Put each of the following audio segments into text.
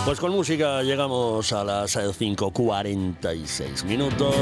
Pues con música llegamos a las 5:46 minutos.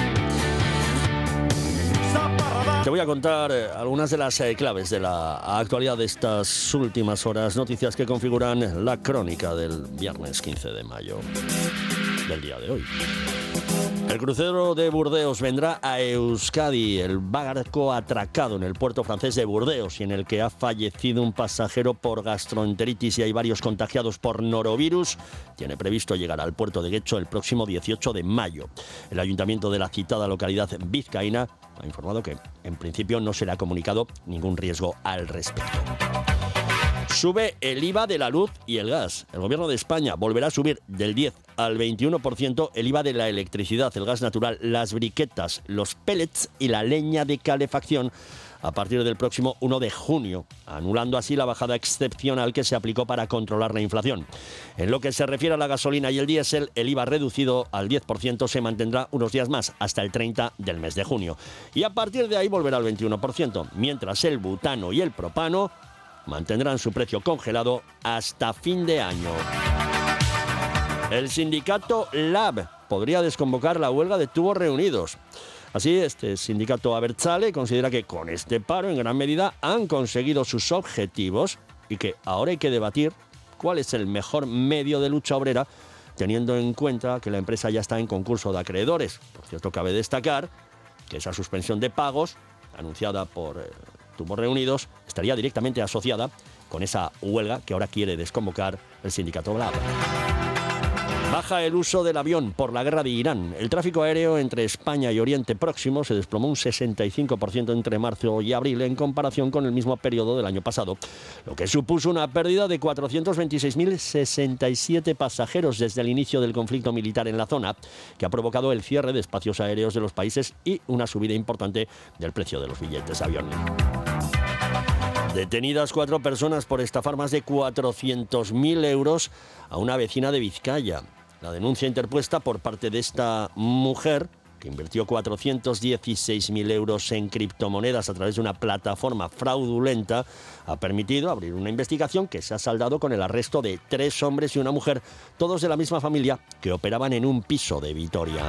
Te voy a contar algunas de las claves de la actualidad de estas últimas horas, noticias que configuran la crónica del viernes 15 de mayo del día de hoy. El crucero de Burdeos vendrá a Euskadi. El barco atracado en el puerto francés de Burdeos y en el que ha fallecido un pasajero por gastroenteritis y hay varios contagiados por norovirus, tiene previsto llegar al puerto de Getxo el próximo 18 de mayo. El ayuntamiento de la citada localidad vizcaína ha informado que, en principio, no se le ha comunicado ningún riesgo al respecto. Sube el IVA de la luz y el gas. El gobierno de España volverá a subir del 10 al 21% el IVA de la electricidad, el gas natural, las briquetas, los pellets y la leña de calefacción a partir del próximo 1 de junio, anulando así la bajada excepcional que se aplicó para controlar la inflación. En lo que se refiere a la gasolina y el diésel, el IVA reducido al 10% se mantendrá unos días más, hasta el 30 del mes de junio. Y a partir de ahí volverá al 21%, mientras el butano y el propano mantendrán su precio congelado hasta fin de año. El sindicato LAB podría desconvocar la huelga de tubos reunidos. Así, este sindicato abertzale considera que con este paro en gran medida han conseguido sus objetivos y que ahora hay que debatir cuál es el mejor medio de lucha obrera, teniendo en cuenta que la empresa ya está en concurso de acreedores. Por cierto, cabe destacar que esa suspensión de pagos anunciada por Tubos Reunidos estaría directamente asociada con esa huelga que ahora quiere desconvocar el sindicato LAB. Baja el uso del avión por la guerra de Irán. El tráfico aéreo entre España y Oriente Próximo se desplomó un 65% entre marzo y abril en comparación con el mismo periodo del año pasado, lo que supuso una pérdida de 426.067 pasajeros desde el inicio del conflicto militar en la zona, que ha provocado el cierre de espacios aéreos de los países y una subida importante del precio de los billetes de avión. Detenidas 4 personas por estafar más de 400.000 euros a una vecina de Vizcaya. La denuncia interpuesta por parte de esta mujer, que invirtió 416.000 euros en criptomonedas a través de una plataforma fraudulenta, ha permitido abrir una investigación que se ha saldado con el arresto de 3 hombres y una mujer, todos de la misma familia, que operaban en un piso de Vitoria.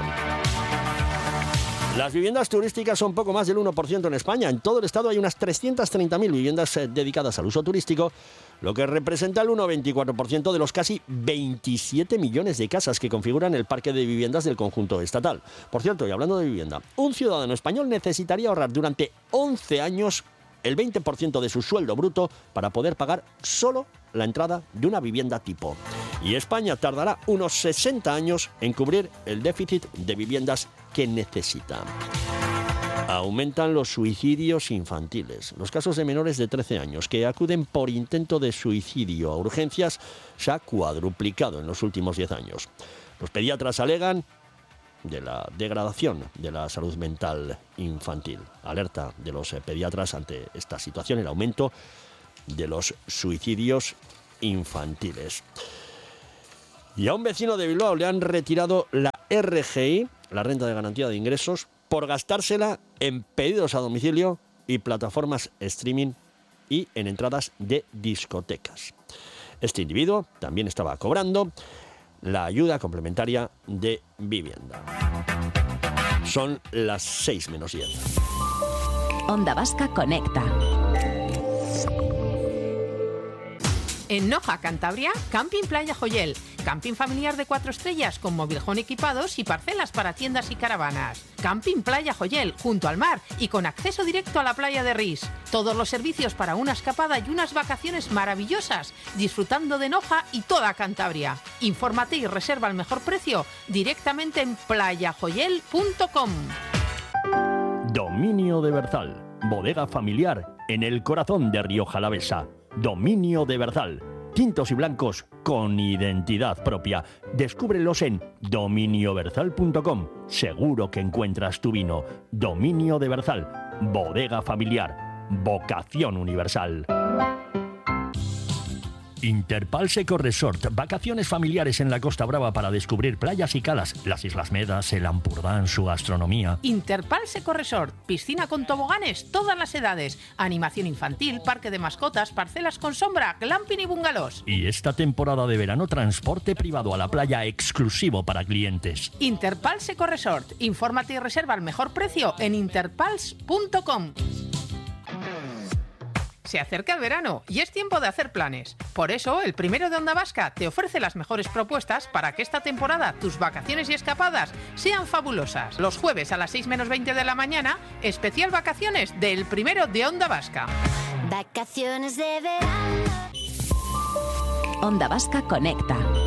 Las viviendas turísticas son poco más del 1% en España. En todo el estado hay unas 330.000 viviendas dedicadas al uso turístico, lo que representa el 1,24% de los casi 27 millones de casas que configuran el parque de viviendas del conjunto estatal. Por cierto, y hablando de vivienda, un ciudadano español necesitaría ahorrar durante 11 años el 20% de su sueldo bruto para poder pagar solo la entrada de una vivienda tipo. Y España tardará unos 60 años en cubrir el déficit de viviendas que necesita. Aumentan los suicidios infantiles. Los casos de menores de 13 años que acuden por intento de suicidio a urgencias se ha cuadruplicado en los últimos 10 años. Los pediatras alegan de la degradación de la salud mental infantil. Alerta de los pediatras ante esta situación, el aumento de los suicidios infantiles. Y a un vecino de Bilbao le han retirado la RGI, la renta de garantía de ingresos, por gastársela en pedidos a domicilio y plataformas streaming y en entradas de discotecas. Este individuo también estaba cobrando la ayuda complementaria de vivienda. Son las 6 menos 10. Onda Vasca conecta. En Noja, Cantabria, Camping Playa Joyel. Camping familiar de 4 estrellas con mobiljón equipados y parcelas para tiendas y caravanas. Camping Playa Joyel, junto al mar y con acceso directo a la playa de Ris. Todos los servicios para una escapada y unas vacaciones maravillosas, disfrutando de Noja y toda Cantabria. Infórmate y reserva al mejor precio directamente en playajoyel.com. Dominio de Berzal, bodega familiar en el corazón de Rioja Alavesa. Dominio de Berzal, tintos y blancos con identidad propia. Descúbrelos en dominioberzal.com. Seguro que encuentras tu vino. Dominio de Berzal, bodega familiar, vocación universal. Interpals Eco Resort, vacaciones familiares en la Costa Brava para descubrir playas y calas, las Islas Medas, el Ampurdán, su gastronomía. Interpals Eco Resort, piscina con toboganes, todas las edades, animación infantil, parque de mascotas, parcelas con sombra, glamping y bungalows. Y esta temporada de verano, transporte privado a la playa exclusivo para clientes. Interpals Eco Resort, infórmate y reserva al mejor precio en interpals.com. Se acerca el verano y es tiempo de hacer planes. Por eso, el primero de Onda Vasca te ofrece las mejores propuestas para que esta temporada tus vacaciones y escapadas sean fabulosas. Los jueves a las 6 menos 20 de la mañana, especial vacaciones del primero de Onda Vasca. Vacaciones de verano. Onda Vasca conecta.